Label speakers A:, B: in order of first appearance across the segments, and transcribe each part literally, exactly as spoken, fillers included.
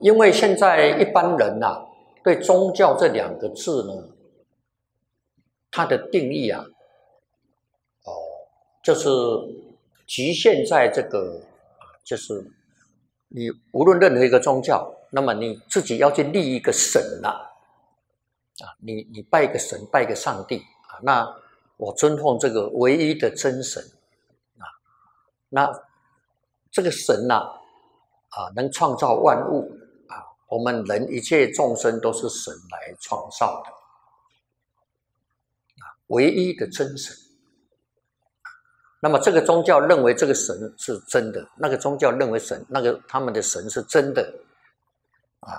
A: 因为现在一般人呐、啊，对宗教这两个字呢，它的定义啊，哦，就是局限在这个，就是你无论任何一个宗教，那么你自己要去立一个神呐、啊，啊，你你拜一个神，拜一个上帝啊，那我尊奉这个唯一的真神啊，那这个神呐、啊，啊，能创造万物啊，我们人一切众生都是神来创造的啊，唯一的真神。那么这个宗教认为这个神是真的，那个宗教认为神那个他们的神是真的啊。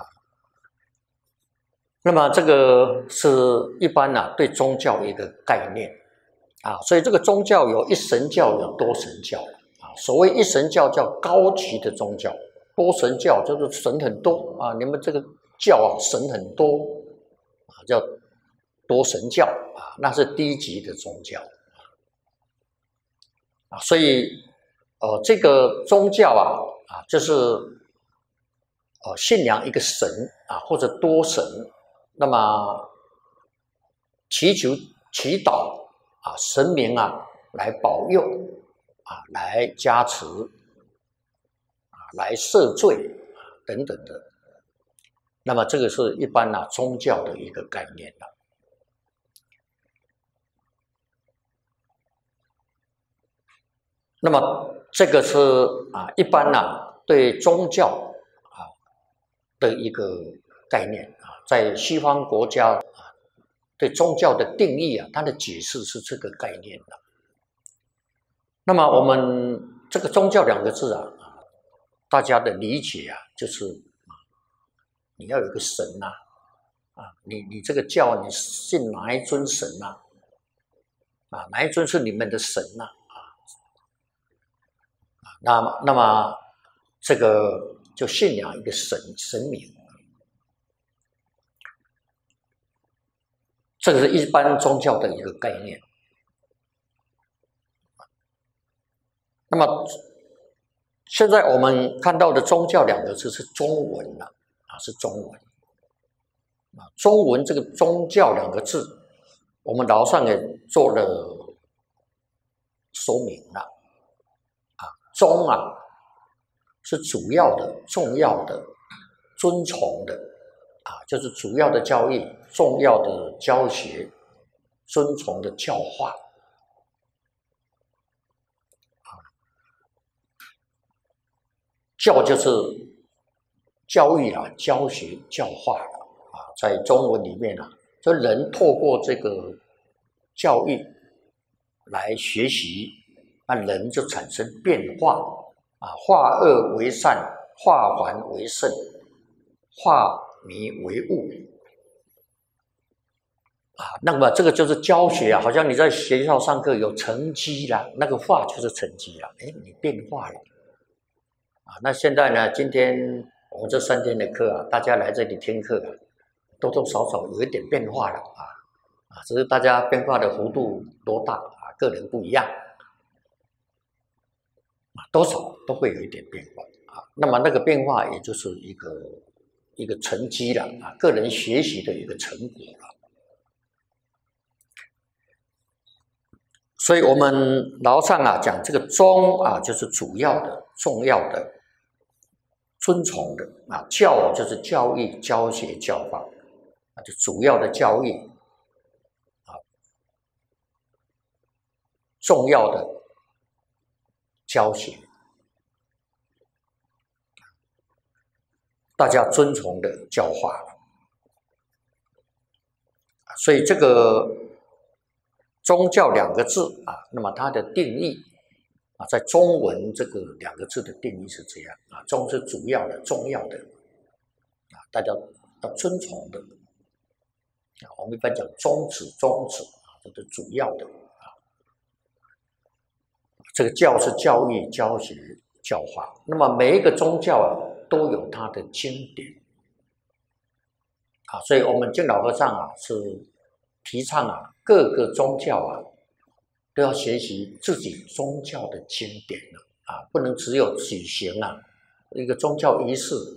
A: 那么这个是一般啊对宗教一个概念啊，所以这个宗教有一神教，有多神教啊。所谓一神教叫高级的宗教，多神教就是神很多啊，你们这个教啊神很多啊，叫多神教啊，那是低级的宗教。啊，所以，呃，这个宗教啊，啊，就是呃信仰一个神啊，或者多神，那么祈求、祈祷啊，神明啊来保佑啊，来加持啊，来赦罪啊等等的。那么这个是一般啊宗教的一个概念了。那么这个是啊，一般呢、啊、对宗教啊的一个概念啊，在西方国家啊，对宗教的定义啊，它的解释是这个概念的。那么我们这个宗教两个字啊，大家的理解啊，就是你要有个神呐、啊，啊，你你这个教你信哪一尊神呐、啊？啊，哪一尊是你们的神呐、啊？那那么这个就信仰一个神神明，这个是一般宗教的一个概念。那么现在我们看到的宗教两个字是中文了啊，是中文啊，中文这个宗教两个字，我们老上也做了说明了啊，宗啊。是主要的、重要的、尊崇的啊，就是主要的教义、重要的教学、尊崇的教化啊。教就是教育啦、教学、教化啦啊，在中文里面啊，这人透过这个教育来学习，那人就产生变化。啊，化恶为善，化繁为圣，化迷为悟啊。那么这个就是教学啊，好像你在学校上课有成绩啦，那个化就是成绩啦，哎，你变化了啊。那现在呢，今天我们这三天的课啊，大家来这里听课啊，多多少少有一点变化了啊啊，只是大家变化的幅度多大啊，个人不一样。多少都会有一点变化啊，那么那个变化也就是一个一个成绩了啊，个人学习的一个成果了。所以我们老上啊讲这个宗啊，就是主要的、重要的、尊崇的啊，教就是教育、教学、教法啊，就主要的教育啊，重要的教学。大家尊崇的教化了，所以这个宗教两个字啊，那么它的定义啊，在中文这个两个字的定义是这样啊，宗是主要的、重要的啊，大家要尊崇的啊，我们一般讲宗旨、宗旨啊，这是主要的啊。这个教是教育、教学、教化，那么每一个宗教啊，都有它的经典啊，所以我们敬老和尚啊是提倡啊各个宗教啊都要学习自己宗教的经典了啊，不能只有举行啊一个宗教仪式